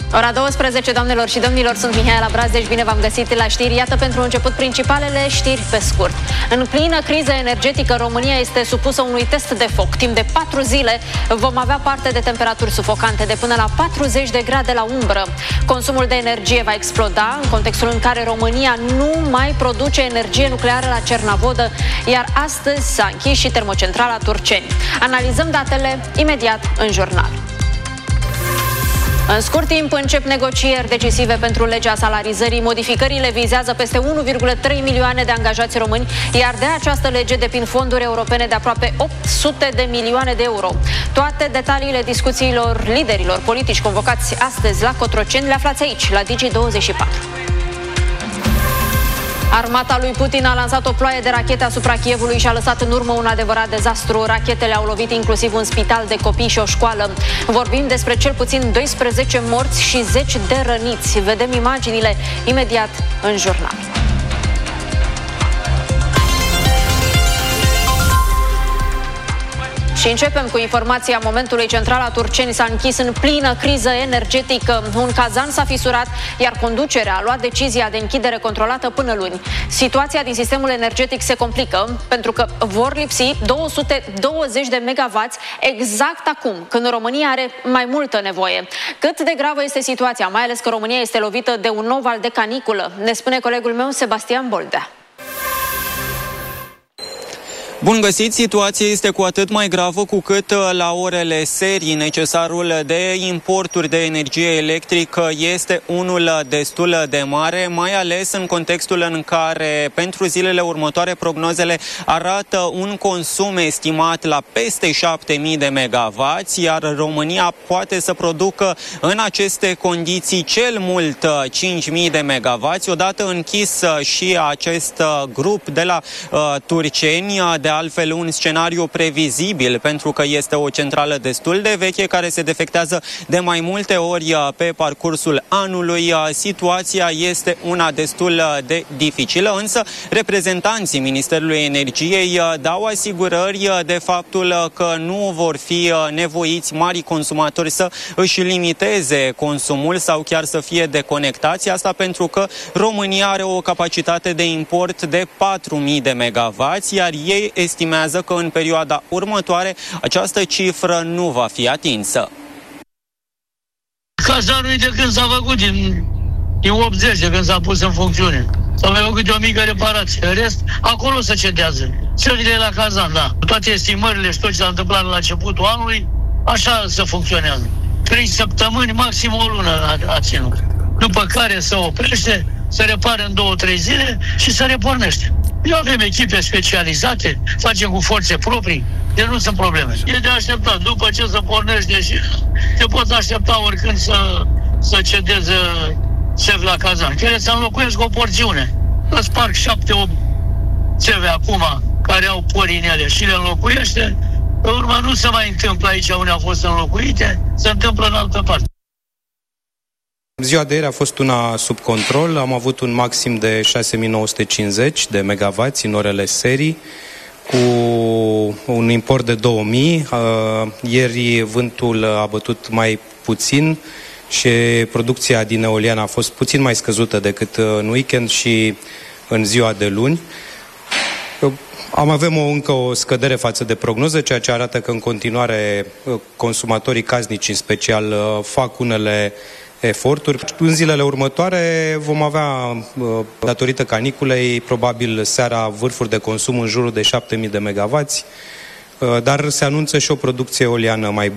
Ora 12, doamnelor și domnilor, sunt Mihaela Brazdej, bine v-am găsit la știri. Iată pentru început principalele știri pe scurt. În plină criză energetică, România este supusă unui test de foc. Timp de 4 zile vom avea parte de temperaturi sufocante de până la 40 de grade la umbră. Consumul de energie va exploda în contextul în care România nu mai produce energie nucleară la Cernavodă, iar astăzi s-a închis și termocentrala Turceni. Analizăm datele imediat în jurnal. În scurt timp încep negocieri decisive pentru legea salarizării. Modificările vizează peste 1,3 milioane de angajați români, iar de această lege depind fonduri europene de aproape 800 de milioane de euro. Toate detaliile discuțiilor liderilor politici convocați astăzi la Cotroceni le aflați aici, la Digi24. Armata lui Putin a lansat o ploaie de rachete asupra Kievului și a lăsat în urmă un adevărat dezastru. Rachetele au lovit inclusiv un spital de copii și o școală. Vorbim despre cel puțin 12 morți și 10 de răniți. Vedem imaginile imediat în jurnal. Și începem cu informația momentului. Centrala Turceni s-a închis în plină criză energetică. Un cazan s-a fisurat, iar conducerea a luat decizia de închidere controlată până luni. Situația din sistemul energetic se complică pentru că vor lipsi 220 de megavați exact acum, când România are mai multă nevoie. Cât de gravă este situația, mai ales că România este lovită de un nou val de caniculă, ne spune colegul meu Sebastian Boldea. Bun găsit, situația este cu atât mai gravă cu cât la orele serii necesarul de importuri de energie electrică este unul destul de mare, mai ales în contextul în care pentru zilele următoare prognozele arată un consum estimat la peste 7.000 de megavați, iar România poate să producă în aceste condiții cel mult 5.000 de megavați. Odată închis și acest grup de la Turceni, de altfel un scenariu previzibil, pentru că este o centrală destul de veche care se defectează de mai multe ori pe parcursul anului. Situația este una destul de dificilă, însă reprezentanții Ministerului Energiei dau asigurări de faptul că nu vor fi nevoiți mari consumatori să își limiteze consumul sau chiar să fie deconectați. Asta pentru că România are o capacitate de import de 4.000 de megavați, iar ei estimează că în perioada următoare această cifră nu va fi atinsă. Cazanul de când s-a făcut, din 80, de când s-a pus în funcțiune. S-a mai făcut de o mică reparație. În rest, acolo se cedează. Țările la cazan, da. Toate estimările și tot ce s-a întâmplat la începutul anului, așa se funcționează. 3 săptămâni, maxim o lună a ținut. După care se oprește, se repară în 2-3 zile și se repornește. Eu avem echipe specializate, facem cu forțe proprii, deci nu sunt probleme. E de așteptat, după ce se pornește și te poți aștepta oricând să cedeze țevi la cazan. Care să înlocuiesc o porțiune. Îți sparg 7-8 țevi acum care au pori în ele și le înlocuiește. Pe urmă nu se mai întâmplă aici unde au fost înlocuite, se întâmplă în altă parte. Ziua de ieri a fost una sub control, am avut un maxim de 6.950 de megavați în orele serii, cu un import de 2.000. Ieri vântul a bătut mai puțin și producția din eoliană a fost puțin mai scăzută decât în weekend și în ziua de luni. Avem încă o scădere față de prognoză, ceea ce arată că în continuare consumatorii casnici în special fac unele eforturi. În zilele următoare vom avea, datorită caniculei, probabil seara vârfuri de consum în jurul de 7.000 de megavați, dar se anunță și o producție eoliană mai